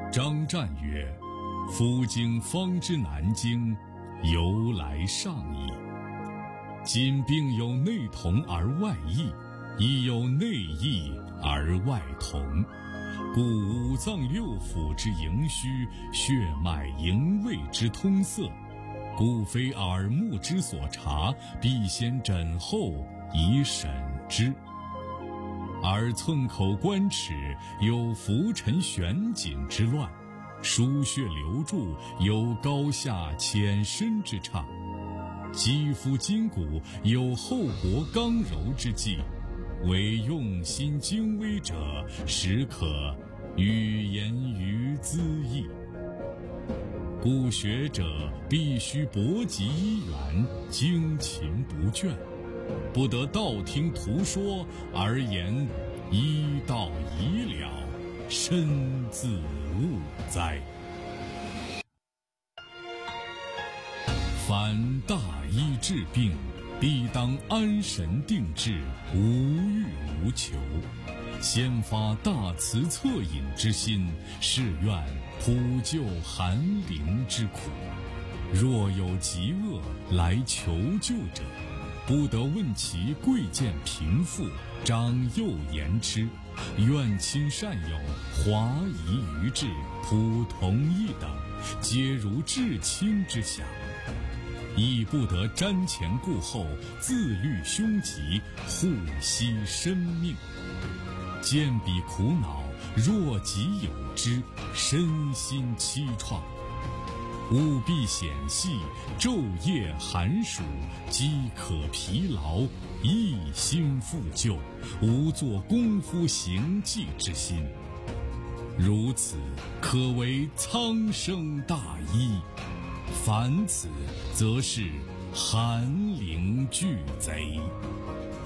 张湛曰：夫经方知南京，由来上矣。今并有内同而外异，亦有内异而外同。故五脏六腑之营虚，血脉营卫之通塞，故非耳目之所察，必先诊后以审之。而寸口关齿有浮沉悬紧之乱，输血流注有高下浅深之差，肌肤筋骨有厚薄刚柔之际，唯用心精微者，实可语言于兹义。故学者必须博极医源，精勤不倦，不得道听途说而言医道已了，身自误哉。凡大医治病，必当安神定志，无欲无求，先发大慈恻隐之心，是愿普救寒灵之苦。若有疾厄来求救者，不得问其贵贱贫富，长幼言痴，怨亲善友，华夷愚智，普同一等，皆如至亲之想。亦不得瞻前顾后，自虑凶吉，护惜生命。见彼苦恼，若己有之，身心凄怆。务必显细，昼夜寒暑，饥渴疲劳，一心复救，无做功夫行迹之心。如此，可为苍生大医。凡此，则是寒灵俱贼。